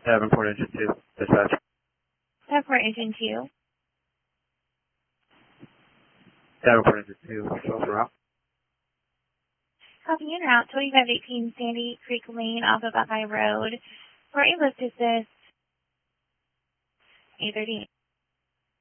Davenport Engine 2, dispatch. Davenport Engine 2. Davenport Engine 2, Chauffeur route. Copy en route 2518 Sandy Creek Lane off of Buckeye Road for a lift assist 8:38.